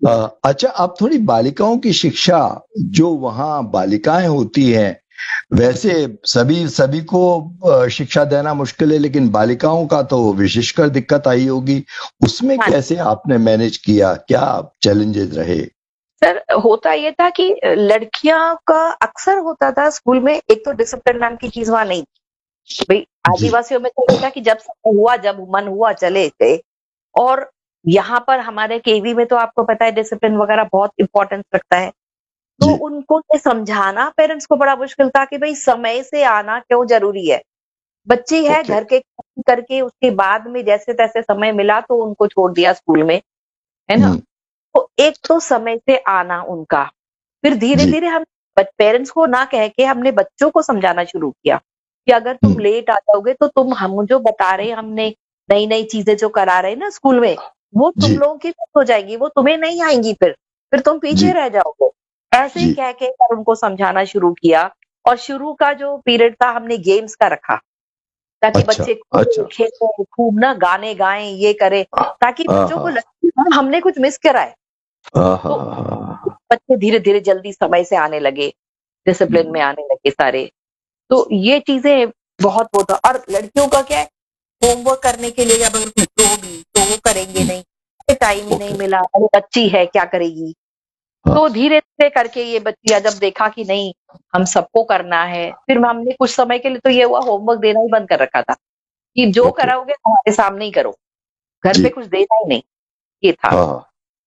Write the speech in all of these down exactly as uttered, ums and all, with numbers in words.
अ, अच्छा, आप थोड़ी बालिकाओं की शिक्षा, जो वहाँ बालिकाएं होती हैं, वैसे सभी सभी को अ, शिक्षा देना मुश्किल है, लेकिन बालिकाओं का तो विशेषकर दिक्कत आई होगी। उसमें हाँ कैसे आपने मैनेज किया? क्या चैलेंजेस रहे? सर, होता ये था कि लड़कियां का अक्सर होता था स्कूल में, एक तो डिसिप्लिन नाम की चीज वहां नहीं थी भाई। जी। आदिवासियों में तो ये था कि जब समय हुआ, जब मन हुआ चले गए। और यहाँ पर हमारे केवी में तो आपको पता है डिसिप्लिन वगैरह बहुत इंपॉर्टेंस रखता है। तो जी। उनको ये समझाना पेरेंट्स को बड़ा मुश्किल था कि भाई समय से आना क्यों जरूरी है। बच्ची है, ओके। घर के काम करके उसके बाद में जैसे तैसे समय मिला तो उनको छोड़ दिया स्कूल में, है ना। हम्म। तो एक तो समय से आना उनका, फिर धीरे जी। धीरे हम पेरेंट्स को ना कह के हमने बच्चों को समझाना शुरू किया कि अगर तुम हम्म। लेट आ जाओगे तो तुम हम जो बता रहे हैं, हमने नई नई चीजें जो करा रहे हैं ना स्कूल में, वो तुम जी। लोगों की मिस हो जाएगी, वो तुम्हें नहीं आएंगी, फिर फिर तुम पीछे जी। रह जाओगे। ऐसे ही जी। कह के कर उनको समझाना शुरू किया। और शुरू का जो पीरियड था हमने गेम्स का रखा, ताकि अच्छा। बच्चे खूब अच्छा। खेलें, खूब ना गाने गाएं, ये करें, ताकि बच्चों आहा। को लगे कि हमने कुछ मिस करा है। आहा। तो बच्चे धीरे धीरे जल्दी समय से आने लगे, डिसिप्लिन में आने लगे सारे। तो ये चीजें बहुत वो था। और लड़कियों का क्या है, होमवर्क करने के लिए अगर कुछ दो भी तो वो करेंगे नहीं, टाइम ही नहीं ओके। मिला, अरे बच्ची है क्या करेगी। हाँ। तो धीरे धीरे करके ये बच्चियां जब देखा कि नहीं, हम सबको करना है, फिर हमने कुछ समय के लिए तो ये हुआ होमवर्क देना ही बंद कर रखा था कि जो ओके। कराओगे हमारे सामने ही करो, घर जी। पे कुछ देना ही नहीं, ये था। हाँ।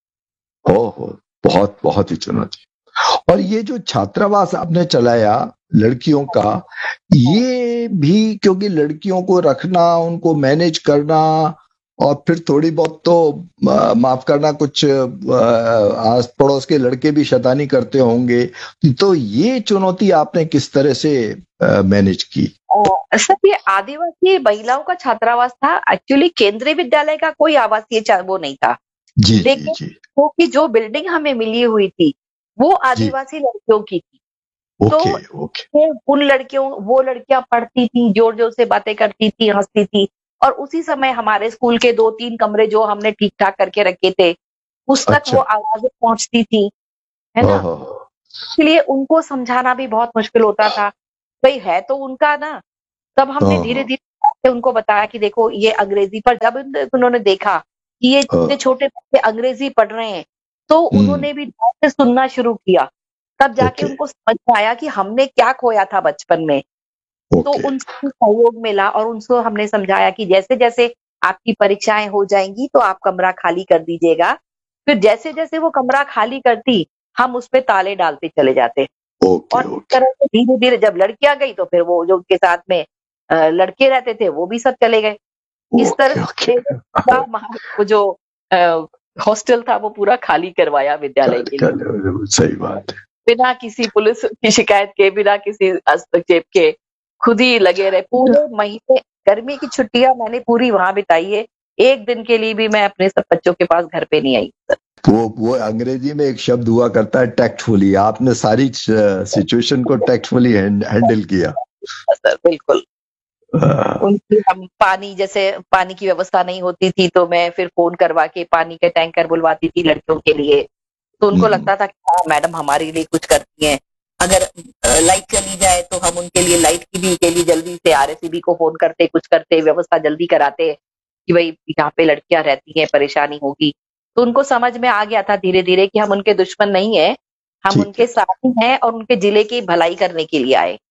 ओहो! बहुत बहुत ही चुनौती। और ये जो छात्रावास आपने चलाया लड़कियों का, ये भी क्योंकि लड़कियों को रखना, उनको मैनेज करना, और फिर थोड़ी बहुत तो अ, माफ करना, कुछ अ, आस पड़ोस के लड़के भी शैतानी करते होंगे, तो ये चुनौती आपने किस तरह से मैनेज की? अ, सर, ये आदिवासी महिलाओं का छात्रावास था, एक्चुअली केंद्रीय विद्यालय का कोई आवासीय छा- वो नहीं था। जी। जी। लेकिन जी। क्योंकि जो बिल्डिंग हमें मिली हुई थी वो जी। आदिवासी लड़कियों की थी, तो ओके। ओके। वो उन लड़कियों वो लड़कियां पढ़ती थी, जोर जोर से बातें करती थी, हंसती थी। और उसी समय हमारे स्कूल के दो तीन कमरे जो हमने ठीक ठाक करके रखे थे, उस तक अच्छा। वो आवाजें पहुंचती थी, है ना। ओहो। इसलिए उनको समझाना भी बहुत मुश्किल होता था। भाई है तो उनका ना। तब हमने धीरे हाँ। धीरे उनको बताया कि देखो ये अंग्रेजी, पर जब उन- उन्होंने देखा कि ये इतने हाँ। छोटे बच्चे अंग्रेजी पढ़ रहे हैं, तो हम्म। उन्होंने भी ध्यान से सुनना शुरू किया। तब जाके ओके। उनको समझ में आया कि हमने क्या खोया था बचपन में। तो ओके। उनसे भी सहयोग मिला और उनको हमने समझाया कि जैसे जैसे आपकी परीक्षाएं हो जाएंगी तो आप कमरा खाली कर दीजिएगा। फिर जैसे जैसे वो कमरा खाली करती, हम उस पे ताले डालते चले जाते। ओके। और इस ओके। तरह से धीरे धीरे जब लड़कियां गई तो फिर वो जो उनके साथ में अ, लड़के रहते थे वो भी सब चले गए। इस तरह ओके। से ओके। मेरे पूरा महा- वो जो हॉस्टल था वो पूरा खाली करवाया विद्यालय चल के लिए, चल, सही बात है। बिना किसी पुलिस की शिकायत के, बिना किसी हस्तक्षेप के। खुद ही लगे रहे पूरे महीने। गर्मी की छुट्टियां मैंने पूरी वहां बिताई है। एक दिन के लिए भी मैं अपने सब बच्चों के पास घर पे नहीं आई। वो वो अंग्रेजी में एक शब्द हुआ करता है, टैक्टफुली। आपने सारी सिचुएशन को टैक्टफुली हैंडल किया। सर बिल्कुल। आ, उनकी हम पानी, जैसे पानी की व्यवस्था नहीं होती थी तो मैं फिर फोन करवा के पानी के टैंकर बुलवाती थी लड़कियों के लिए। तो उनको हम्म। लगता था कि हाँ मैडम हमारे लिए कुछ करती हैं। अगर अ, लाइट चली जाए तो हम उनके लिए लाइट की भी के लिए जल्दी से आरएससीबी को फोन करते, कुछ करते, व्यवस्था जल्दी कराते कि भाई यहाँ पे लड़कियां रहती हैं, परेशानी होगी। तो उनको समझ में आ गया था धीरे धीरे कि हम उनके दुश्मन नहीं है, हम ठीक उनके है। साथी हैं और उनके जिले की भलाई करने के लिए आए।